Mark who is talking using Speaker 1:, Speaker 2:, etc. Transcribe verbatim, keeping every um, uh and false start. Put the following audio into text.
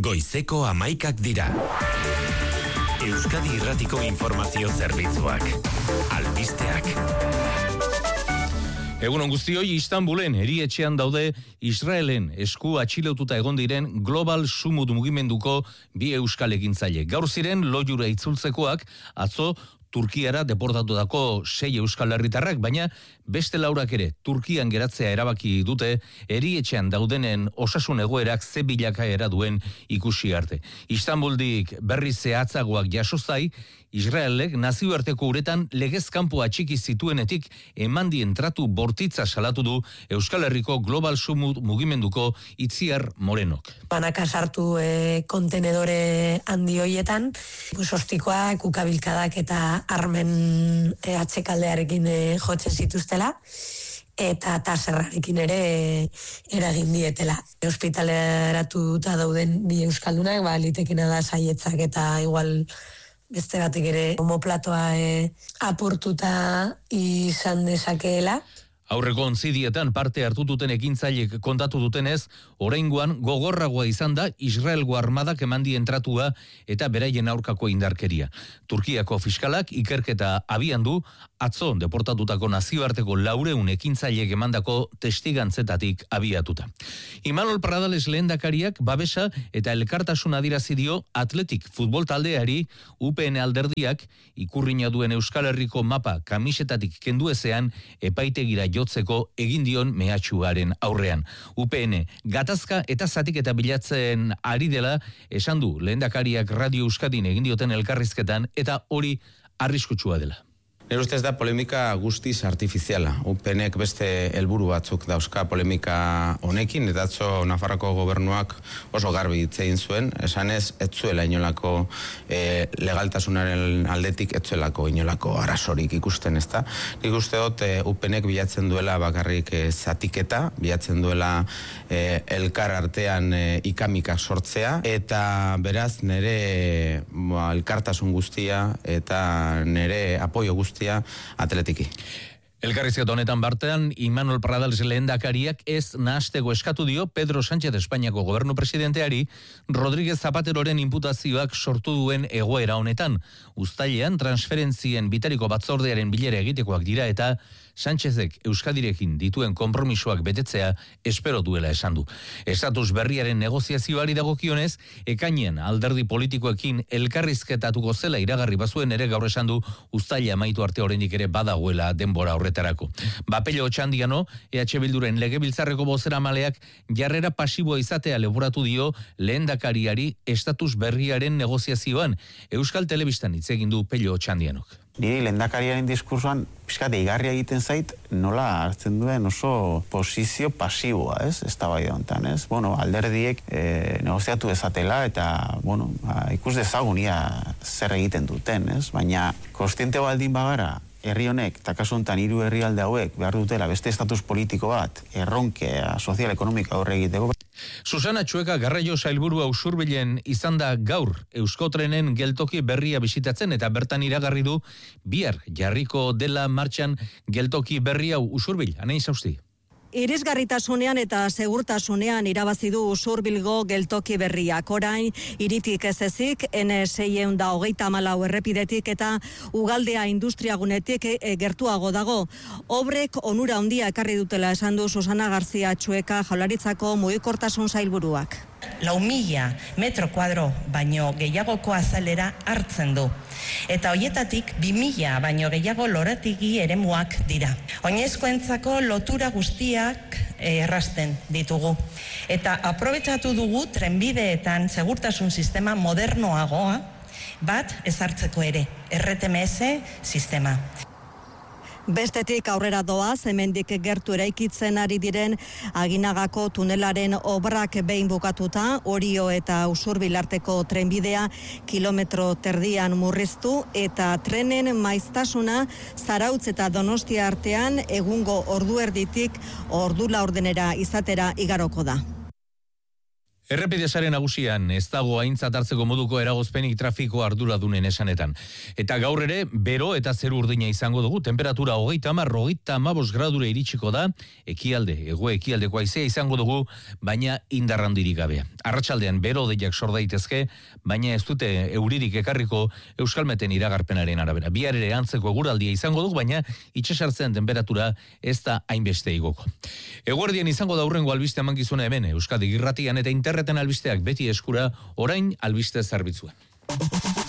Speaker 1: Goizeko hamaikak dira. Euskadi Irratiko Informazio Zerbitzuak. Albisteak.
Speaker 2: Egunon guztioi, Istanbulen erietxean daude Israelen esku atxilotuta egon diren Global Sumud mugimenduko bi euskal egintzaile. Gaur ziren loiura itzultzekoak, atzo Turkiara deportatutako sei euskal herritarrak, baina beste laurak ere Turkian geratzea erabaki dute erietxean daudenen osasun egoerak ze bilakaera duen ikusi arte. Istanbuldik berri zehatzagoak jasozai, Israelek nazioarteko uretan legez kanpo atxiki zituenetik emandien tratu bortitza salatu du Euskal Herriko Global Sumud mugimenduko Itziar Morenok.
Speaker 3: Banaka sartu e, kontenedore handi hoietan, pues ostikoak, ukabilkadak eta armen e, atzekaldearekin e, jotzen zituztela, eta taserrarekin ere e, eragin dietela. Hospitaleratuta dauden bi euskaldunak, ba, litekena da saietzak eta igual beste batek ere homoplatoa e, apurtuta izan dezakeela.
Speaker 2: Aurreko ontzidietan parte hartu duten ekintzailek kontatu dutenez, oraingoan gogorragoa izan da Israelgo armadak emandien tratua eta beraien aurkako indarkeria. Turkiako fiskalak ikerketa abian du, atzo deportatutako nazioarteko laureun ekintzailek emandako testigantzetatik abiatuta. Imanol Pradales lehendakariak babesa eta elkartasun adirazi dio Atletik futbol taldeari U P N alderdiak ikurrina duen Euskal Herriko mapa kamisetatik kendu ezean epaitegira jotzeko egin dion mehatxuaren aurrean. U P N gatazka eta zatiketa bilatzen ari dela esan du lehendakariak Radio Euskadin egin dioten elkarrizketan eta hori arriskutsua dela.
Speaker 4: Nire ustez da polemika guztiz artifiziala. U P Nek beste helburu batzuk dauzka polemika honekin, eta atzo Nafarroko gobernuak oso garbi hitz egin zuen, esanez ez zuela inolako e, legaltasunaren aldetik ez zuelako inolako arazorik ikusten, ezta. Nik uste dut e, U P Nek bilatzen duela bakarrik e, zatiketa, bilatzen duela e, elkar artean e, ikamikak sortzea, eta beraz nire ba, elkartasun guztia eta nire apoio guztia Atletiki.
Speaker 2: Elkarrizketa honetan bartean, Imanol Pradales lehendakariak ez nahasteko eskatu dio Pedro Sánchez Espainiako gobernu presidenteari Rodríguez Zapateroren inputazioak sortu duen egoera honetan. Uztailean transferentzien bitariko batzordearen bilera egitekoak dira eta Sánchezek Euskadirekin dituen konpromisoak betetzea espero duela esan du. Estatus berriaren negoziazioari dagokionez, ekainean alderdi politikoekin elkarrizketatuko zela iragarri bazuen ere gaur esan du uztaila amaitu arte oraindik ere badagoela denbora horretarako. Bapello Otxandiano, E H Bilduren legebiltzarreko bozeramaleak jarrera pasiboa izatea leboratu dio lehendakariari estatus berriaren negoziazioan. Euskal Telebistan hitz egin du Pello Otxandianok.
Speaker 5: Niri lehendakariaren diskursoan pixka deigarria egiten zait nola hartzen duen oso posizio pasiboa, ez? Eztabaida honetan, ez? Bueno, alderdiek e, negoziatu dezatela eta, bueno, ba, ikus dezagun ia zer egiten duten, ez? Baina kontziente baldin bagara herri honek, eta kasu honetan hiru herrialde hauek behar dutela beste estatus politiko bat, erronkea sozial ekonomika horre egiteko.
Speaker 2: Susana Txueka Garraio sailburua Usurbilen izan da gaur Euskotrenen geltoki berria bisitatzen eta bertan iragarri du bihar jarriko dela martxan geltoki berri hau Usurbil. Anei Sausti.
Speaker 6: Irisgarritasunean eta segurtasunean irabazi du Usurbilgo geltoki berriak. Orain, iritik ez ezik, N seiehun eta hogeita hamalau errepidetik eta Ugaldea industriagunetik e, gertuago dago. Obrek onura handia ekarri dutela esan du Susana Garzia Txueka Jaurlaritzako mugikortasun sailburuak.
Speaker 7: Lau mila metro kuadro baino gehiagoko azalera hartzen du. Eta hoietatik bi mila baino gehiago lorategi eremuak dira. Oinezkoentzako lotura guztiak errasten ditugu. Eta aprobetxatu dugu trenbideetan segurtasun sistema modernoagoa bat ezartzeko ere, R T M S sistema.
Speaker 6: Bestetik aurrera doaz, hemendik gertu eraikitzen ari diren Aginagako tunelaren obrak behin bukatuta, Orio eta Usurbil arteko trenbidea kilometro terdian murriztu eta trenen maiztasuna Zarautz eta Donostia artean egungo ordu erditik ordu laurdenera izatera igaroko da.
Speaker 2: Errepidesaren nagusian ez dago aintzat hartzeko moduko eragozpenik trafiko arduradunen esanetan. Eta gaur ere, bero eta zeru urdina izango dugu, temperatura hogeita hamar, hogeita hamabost gradura iritsiko da, ekialde, hego ekialdeko haizea izango dugu, baina indar handirik gabea. Arratsaldean bero deiak sor daitezke, baina ez dute euririk ekarriko Euskalmeten iragarpenaren arabera. Bihar ere antzeko eguraldia izango duk, baina itxasartzean temperatura ez da hainbeste igoko. Eguerdian izango da hurrengo albiste emankizuna hemen, Euskadi Irratian eta interneten albisteak beti eskura, orain albiste zerbitzuen.